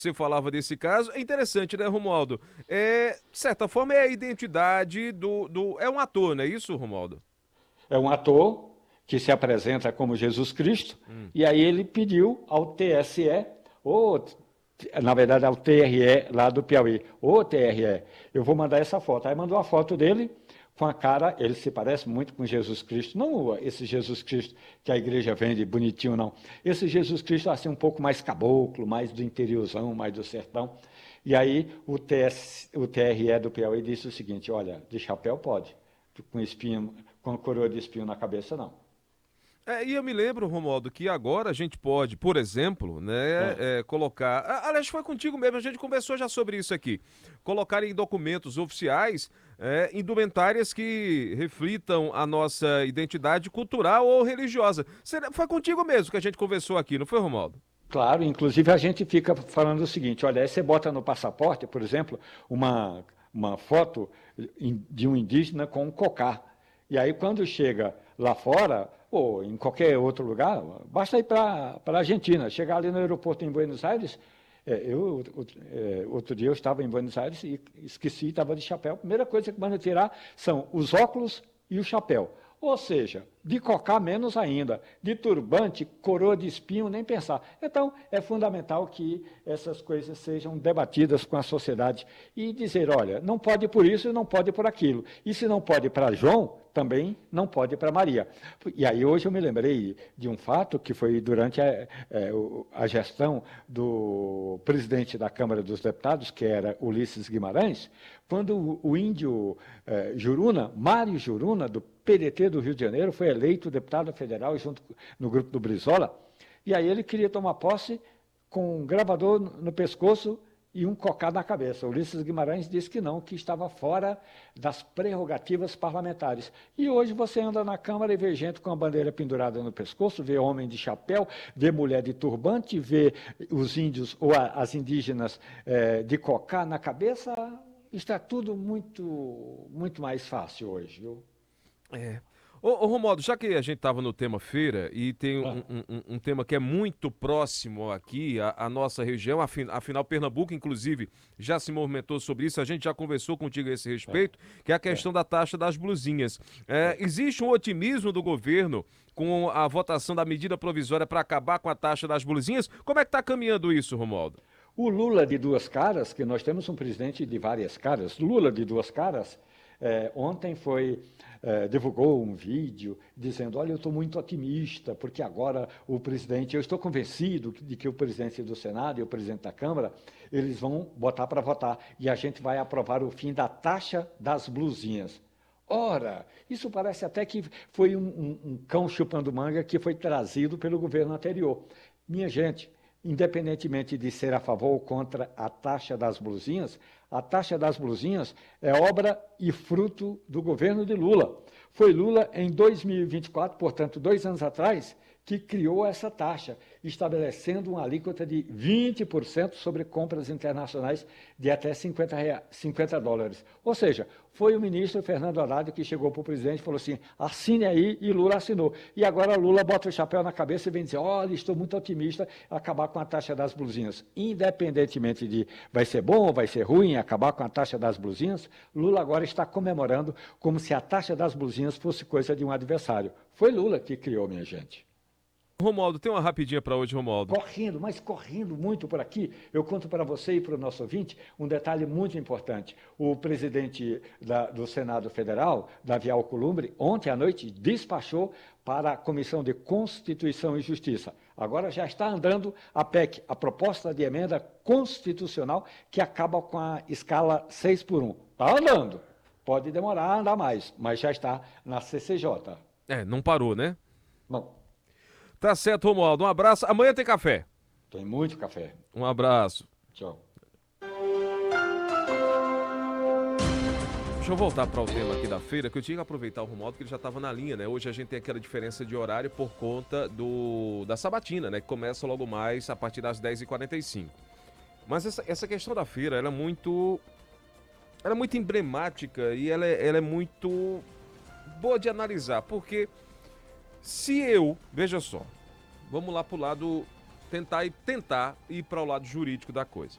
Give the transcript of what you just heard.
Você falava desse caso, é interessante, né, Romualdo? De certa forma, é a identidade É um ator, não é isso, Romualdo? É um ator que se apresenta como Jesus Cristo, Hum. e aí ele pediu ao TSE, ou na verdade ao TRE lá do Piauí, ô TRE, eu vou mandar essa foto. Aí mandou a foto dele com a cara, ele se parece muito com Jesus Cristo, não esse Jesus Cristo que a igreja vende bonitinho, não. Esse Jesus Cristo assim um pouco mais caboclo, mais do interiorzão, mais do sertão. E aí o TRE do Piauí disse o seguinte, olha, de chapéu pode, com espinho, com coroa de espinho na cabeça, não. E eu me lembro, Romualdo, que agora a gente pode, por exemplo, né, É, colocar. Aliás, foi contigo mesmo, a gente conversou já sobre isso aqui. Colocar em documentos oficiais indumentárias que reflitam a nossa identidade cultural ou religiosa. Foi contigo mesmo que a gente conversou aqui, não foi, Romualdo? claro, inclusive a gente fica falando o seguinte, olha, aí você bota no passaporte, por exemplo, uma foto de um indígena com um cocá. E aí quando chega lá fora, ou em qualquer outro lugar, basta ir para a Argentina, chegar ali no aeroporto em Buenos Aires, outro dia eu estava em Buenos Aires e esqueci, estava de chapéu. A primeira coisa que manda tirar são os óculos e o chapéu. Ou seja, de cocá menos ainda, de turbante, coroa de espinho, nem pensar. Então, é fundamental que essas coisas sejam debatidas com a sociedade e dizer, olha, não pode por isso e não pode por aquilo. E se não pode para João, também não pode para Maria. E aí hoje eu me lembrei de um fato que foi durante a gestão do presidente da Câmara dos Deputados, que era Ulisses Guimarães, quando o índio Juruna, Mário Juruna, do PDT do Rio de Janeiro, foi eleito deputado federal junto no grupo do Brizola, e aí ele queria tomar posse com um gravador no pescoço e um cocado na cabeça. Ulisses Guimarães disse que não, que estava fora das prerrogativas parlamentares. E hoje você anda na Câmara e vê gente com a bandeira pendurada no pescoço, vê homem de chapéu, vê mulher de turbante, vê os índios ou as indígenas de cocá na cabeça. Está tudo muito mais fácil hoje, viu? É. Ô, Romualdo, já que a gente estava no tema feira e tem Ah, um tema que é muito próximo aqui à nossa região, afinal, Pernambuco, inclusive, já se movimentou sobre isso, a gente já conversou contigo a esse é, respeito, que é a é, questão da taxa das blusinhas. é. Existe um otimismo do governo com a votação da medida provisória para acabar com a taxa das blusinhas? Como é que está caminhando isso, Romualdo? O Lula de duas caras, que nós temos um presidente de várias caras, Lula de duas caras, ontem divulgou um vídeo dizendo, olha, eu estou muito otimista, porque agora o presidente, eu estou convencido de que o presidente do Senado e o presidente da Câmara, eles vão botar para votar, e a gente vai aprovar o fim da taxa das blusinhas. Ora, isso parece até que foi um cão chupando manga que foi trazido pelo governo anterior. Minha gente, independentemente de ser a favor ou contra a taxa das blusinhas, a taxa das blusinhas é obra e fruto do governo de Lula. Foi Lula, em 2024, portanto, 2 anos atrás, que criou essa taxa, estabelecendo uma alíquota de 20% sobre compras internacionais de até 50 dólares. Ou seja, foi o ministro Fernando Haddad que chegou para o presidente e falou assim, assine aí, e Lula assinou. E agora Lula bota o chapéu na cabeça e vem dizer, olha, estou muito otimista acabar com a taxa das blusinhas. Independentemente de vai ser bom ou vai ser ruim acabar com a taxa das blusinhas, Lula agora está comemorando como se a taxa das blusinhas fosse coisa de um adversário. Foi Lula que criou, minha gente. Romualdo, tem uma rapidinha para hoje, Romualdo. Correndo, mas correndo muito por aqui, eu conto para você e para o nosso ouvinte um detalhe muito importante. O presidente do Senado Federal, Davi Alcolumbre, ontem à noite despachou para a Comissão de Constituição e Justiça. Agora já está andando a PEC, a proposta de emenda constitucional que acaba com a escala 6 por 1. Está andando. Pode demorar a andar mais, mas já está na CCJ. Não parou, né? Bom, Tá certo, Romualdo. Um abraço. Amanhã tem café. tem muito café. Um abraço. Tchau. Deixa eu voltar para o tema aqui da feira, que eu tinha que aproveitar o Romualdo, que ele já estava na linha, né? Hoje a gente tem aquela diferença de horário por conta da sabatina, né? Que começa logo mais a partir das 10h45. Mas essa questão da feira, ela é muito emblemática e ela é muito boa de analisar, porque se eu, veja só, vamos lá pro lado, tentar ir para o lado jurídico da coisa.